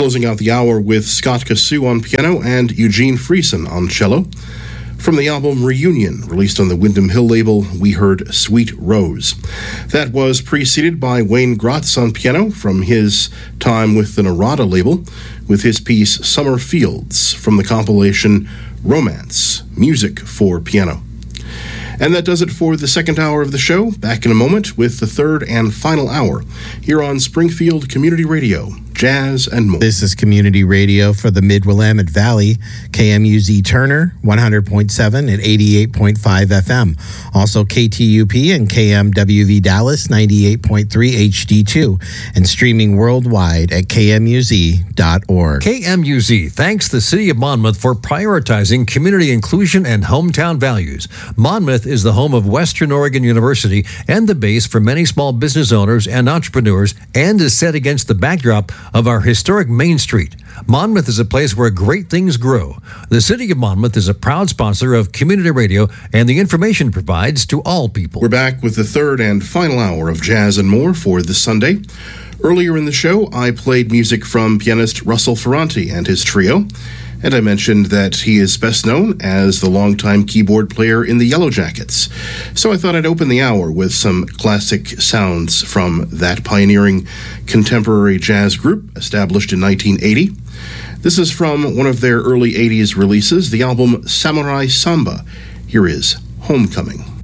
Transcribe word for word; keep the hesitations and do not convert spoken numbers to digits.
Closing out the hour with Scott Cassou on piano and Eugene Friesen on cello. From the album Reunion, released on the Windham Hill label, we heard Sweet Rose. That was preceded by Wayne Gratz on piano from his time with the Narada label, with his piece Summer Fields from the compilation Romance, Music for Piano. And that does it for the second hour of the show. Back in a moment with the third and final hour here on Springfield Community Radio, Jazz and More. This is Community Radio for the Mid-Willamette Valley, K M U Z Turner, one hundred point seven at eighty-eight point five F M. Also K T U P and K M W V Dallas, ninety-eight point three H D two, and streaming worldwide at K M U Z dot org. K M U Z thanks the City of Monmouth for prioritizing community inclusion and hometown values. Monmouth is the home of Western Oregon University and the base for many small business owners and entrepreneurs, and is set against the backdrop of our historic Main Street. Monmouth is a place where great things grow. The City of Monmouth is a proud sponsor of Community Radio and the information it provides to all people. We're back with the third and final hour of Jazz and More for this Sunday. Earlier in the show, I played music from pianist Russell Ferranti and his trio, and I mentioned that he is best known as the longtime keyboard player in the Yellow Jackets. So I thought I'd open the hour with some classic sounds from that pioneering contemporary jazz group established in nineteen eighty. This is from one of their early eighties releases, the album Samurai Samba. Here is Homecoming.